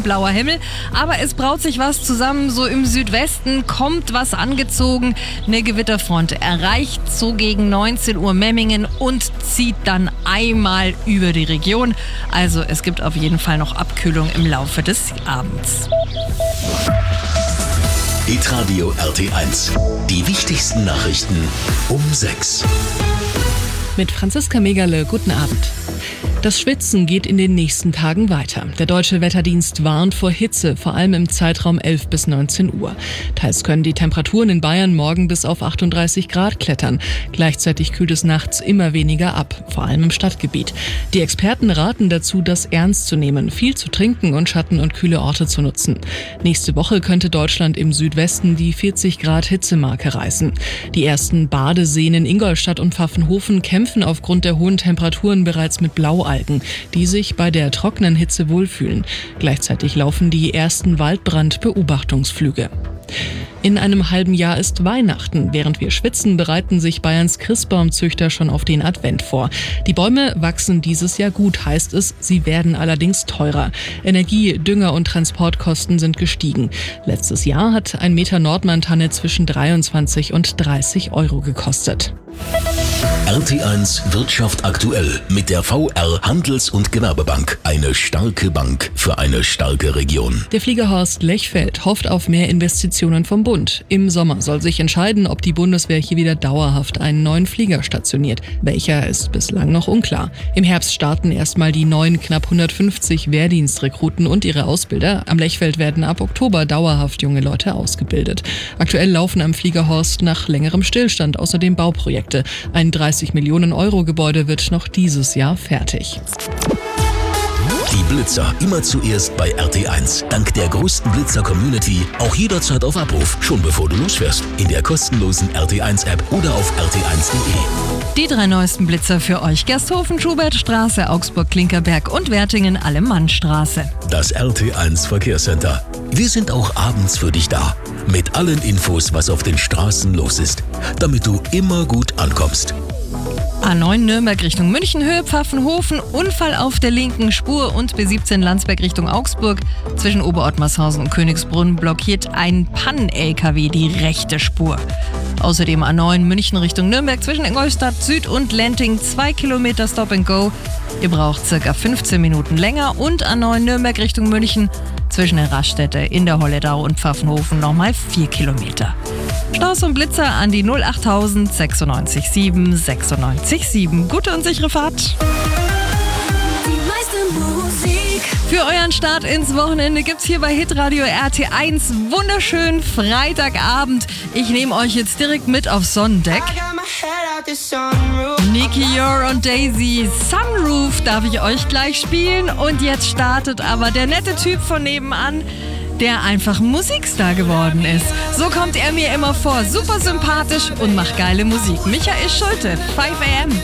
und blauer Himmel. Aber es braut sich was zusammen. So im Südwesten kommt was angezogen. Eine Gewitterfront erreicht so gegen 19 Uhr Memmingen und zieht dann einmal über die Region. Also es gibt auf jeden Fall noch Abkühlung im Laufe des Abends. Hitradio RT1. Die wichtigsten Nachrichten um 6. Mit Franziska Megerle, guten Abend. Das Schwitzen geht in den nächsten Tagen weiter. Der Deutsche Wetterdienst warnt vor Hitze, vor allem im Zeitraum 11 bis 19 Uhr. Teils können die Temperaturen in Bayern morgen bis auf 38 Grad klettern. Gleichzeitig kühlt es nachts immer weniger ab, vor allem im Stadtgebiet. Die Experten raten dazu, das ernst zu nehmen, viel zu trinken und Schatten- und kühle Orte zu nutzen. Nächste Woche könnte Deutschland im Südwesten die 40 Grad Hitzemarke reißen. Die ersten Badeseen in Ingolstadt und Pfaffenhofen kämpfen aufgrund der hohen Temperaturen bereits mit Blaualgen, die sich bei der trockenen Hitze wohlfühlen. Gleichzeitig laufen die ersten Waldbrandbeobachtungsflüge. In einem halben Jahr ist Weihnachten. Während wir schwitzen, bereiten sich Bayerns Christbaumzüchter schon auf den Advent vor. Die Bäume wachsen dieses Jahr gut, heißt es. Sie werden allerdings teurer. Energie, Dünger und Transportkosten sind gestiegen. Letztes Jahr hat ein Meter Nordmann-Tanne zwischen 23 und 30 Euro gekostet. RT1 Wirtschaft aktuell mit der VR Handels- und Gewerbebank. Eine starke Bank für eine starke Region. Der Flieger Horst Lechfeld hofft auf mehr Investitionen vom Bund. Im Sommer soll sich entscheiden, ob die Bundeswehr hier wieder dauerhaft einen neuen Flieger stationiert. Welcher ist bislang noch unklar. Im Herbst starten erstmal die neuen knapp 150 Wehrdienstrekruten und ihre Ausbilder. Am Lechfeld werden ab Oktober dauerhaft junge Leute ausgebildet. Aktuell laufen am Flieger Horst nach längerem Stillstand außerdem Bauprojekte. Ein 30 Millionen Euro Gebäude wird noch dieses Jahr fertig. Die Blitzer immer zuerst bei RT1. Dank der größten Blitzer-Community auch jederzeit auf Abruf, schon bevor du losfährst. In der kostenlosen RT1-App oder auf rt1.de. Die 3 neuesten Blitzer für euch: Gersthofen, Schubertstraße, Augsburg-Klinkerberg und Wertingen, Allemannstraße. Das RT1 Verkehrscenter. Wir sind auch abends für dich da. Mit allen Infos, was auf den Straßen los ist. Damit du immer gut ankommst. A9 Nürnberg Richtung München, Höhe Pfaffenhofen, Unfall auf der linken Spur und B17 Landsberg Richtung Augsburg. Zwischen Oberottmarshausen und Königsbrunn blockiert ein Pannen-LKW die rechte Spur. Außerdem A9 München Richtung Nürnberg zwischen Ingolstadt Süd und Lenting 2 Kilometer Stop and Go. Ihr braucht ca. 15 Minuten länger. Und A9 Nürnberg Richtung München zwischen der Raststätte in der Holledau und Pfaffenhofen nochmal 4 Kilometer. Staus und Blitzer an die 08000 96 7 96 7. Gute und sichere Fahrt. Die meiste Musik. Für euren Start ins Wochenende gibt's hier bei Hitradio RT1 wunderschönen Freitagabend. Ich nehme euch jetzt direkt mit aufs Sonnendeck. Nicky Yor und Daisy, Sunroof darf ich euch gleich spielen. Und jetzt startet aber der nette Typ von nebenan, der einfach Musikstar geworden ist. So kommt er mir immer vor. Super sympathisch und macht geile Musik. Michael Schulte, 5 AM.